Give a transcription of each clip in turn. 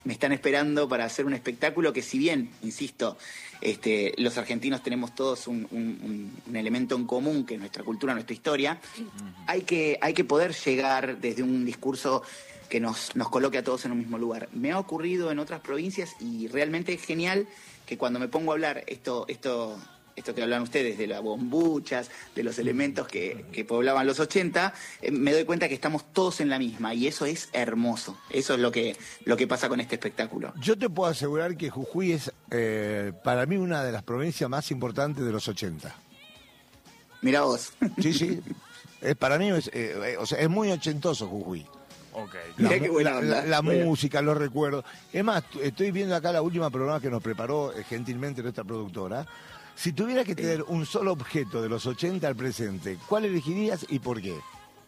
me están esperando para hacer un espectáculo que, si bien, insisto, los argentinos tenemos todos un elemento en común, que es nuestra cultura, nuestra historia, hay que poder llegar desde un discurso que nos coloque a todos en un mismo lugar. Me ha ocurrido en otras provincias y realmente es genial que cuando me pongo a hablar esto que hablan ustedes, de las bombuchas, de los elementos que poblaban los 80, me doy cuenta que estamos todos en la misma, y eso es hermoso. Eso es lo que pasa con este espectáculo. Yo te puedo asegurar que Jujuy es, para mí, una de las provincias más importantes de los 80. Mirá vos. Sí. Para mí es muy ochentoso Jujuy. Okay. La música, los recuerdos. Es más, estoy viendo acá la última programa que nos preparó gentilmente nuestra productora. Si tuviera que tener un solo objeto de los 80 al presente, ¿cuál elegirías y por qué?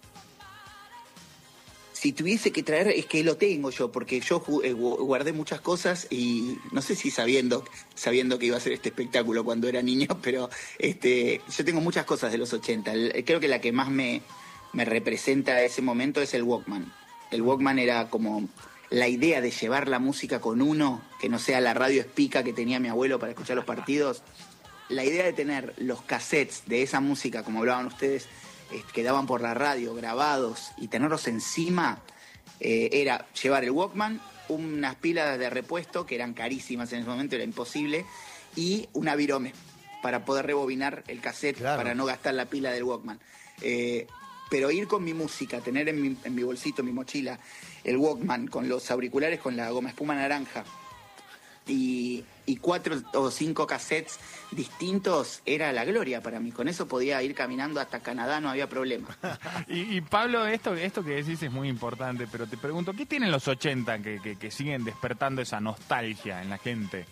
Si tuviese que traer, es que lo tengo yo, porque yo guardé muchas cosas y no sé si sabiendo que iba a hacer este espectáculo cuando era niño, pero yo tengo muchas cosas de los 80. Creo que la que más me representa ese momento es el Walkman. El Walkman era como la idea de llevar la música con uno, que no sea la radio espica que tenía mi abuelo para escuchar los partidos. La idea de tener los cassettes de esa música, como hablaban ustedes, que daban por la radio, grabados, y tenerlos encima, era llevar el Walkman, unas pilas de repuesto, que eran carísimas en ese momento, era imposible, y una virome, para poder rebobinar el cassette, claro, para no gastar la pila del Walkman. Pero ir con mi música, tener en mi bolsito, en mi mochila, el Walkman, con los auriculares, con la goma espuma naranja, y 4 o 5 cassettes distintos, era la gloria para mí. Con eso podía ir caminando hasta Canadá, no había problema. y Pablo, esto que decís es muy importante, pero te pregunto, ¿qué tienen los 80 que siguen despertando esa nostalgia en la gente?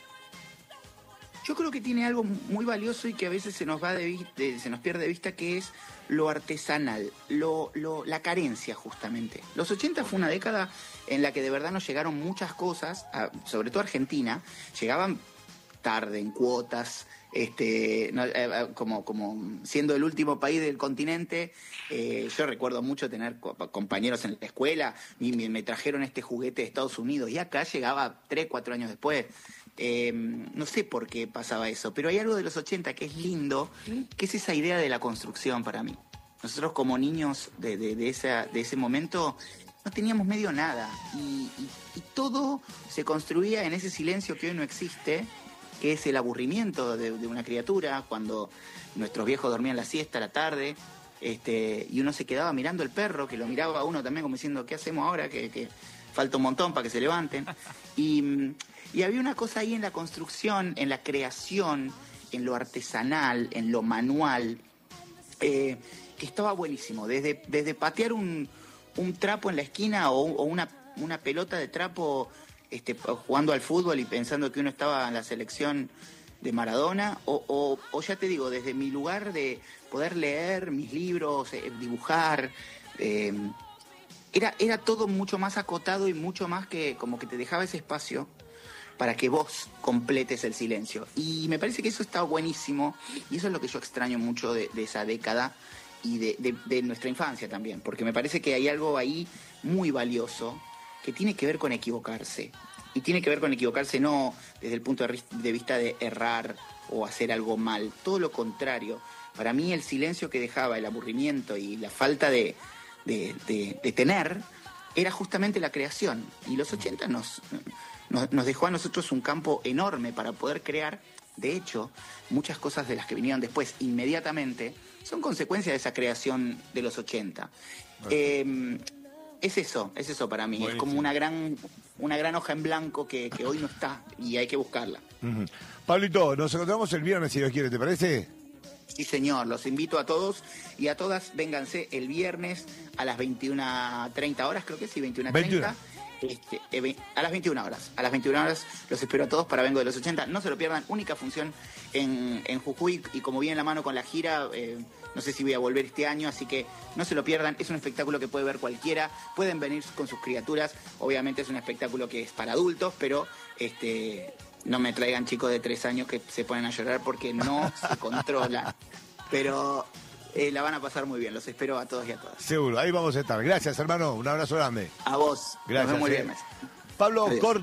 Yo creo que tiene algo muy valioso y que a veces se nos pierde de vista, que es lo artesanal, la carencia, justamente. Los 80 fue una década en la que de verdad nos llegaron muchas cosas, sobre todo Argentina, llegaban tarde, en cuotas, como siendo el último país del continente. Yo recuerdo mucho tener compañeros en la escuela, y me trajeron este juguete de Estados Unidos, y acá llegaba 3, 4 años después. No sé por qué pasaba eso, pero hay algo de los 80 que es lindo, que es esa idea de la construcción para mí. Nosotros, como niños de ese momento, no teníamos medio nada, y todo se construía en ese silencio que hoy no existe, que es el aburrimiento de una criatura, cuando nuestros viejos dormían la siesta a la tarde, y uno se quedaba mirando el perro, que lo miraba a uno también como diciendo, ¿qué hacemos ahora? Que falta un montón para que se levanten. Y había una cosa ahí en la construcción, en la creación, en lo artesanal, en lo manual, que estaba buenísimo. Desde patear un trapo en la esquina o una pelota de trapo, jugando al fútbol y pensando que uno estaba en la selección de Maradona, o ya te digo, desde mi lugar de poder leer mis libros, dibujar, era todo mucho más acotado y mucho más que como que te dejaba ese espacio para que vos completes el silencio. Y me parece que eso está buenísimo, y eso es lo que yo extraño mucho de esa década y de nuestra infancia también, porque me parece que hay algo ahí muy valioso que tiene que ver con equivocarse. Y tiene que ver con equivocarse no desde el punto de vista de errar o hacer algo mal, todo lo contrario. Para mí el silencio que dejaba, el aburrimiento y la falta de tener, era justamente la creación. Y los 80 nos dejó a nosotros un campo enorme para poder crear. De hecho, muchas cosas de las que vinieron después inmediatamente son consecuencia de esa creación de los 80. Es eso para mí. Buenísimo. Es como una gran hoja en blanco que hoy no está y hay que buscarla. Uh-huh. Pablito, nos encontramos el viernes, si Dios quiere, ¿te parece? Sí, señor. Los invito a todos y a todas. Vénganse el viernes a las 21:30 horas, creo que sí, 21:30. A las 21 horas. A las 21 horas los espero a todos para Vengo de los 80. No se lo pierdan. Única función en Jujuy, y como viene la mano con la gira, no sé si voy a volver este año, así que no se lo pierdan. Es un espectáculo que puede ver cualquiera. Pueden venir con sus criaturas. Obviamente es un espectáculo que es para adultos, pero no me traigan chicos de 3 años que se ponen a llorar porque no se controlan. Pero la van a pasar muy bien. Los espero a todos y a todas. Seguro, ahí vamos a estar. Gracias, hermano. Un abrazo grande. A vos. Gracias. Nos vemos el viernes. Pablo Adiós. Cor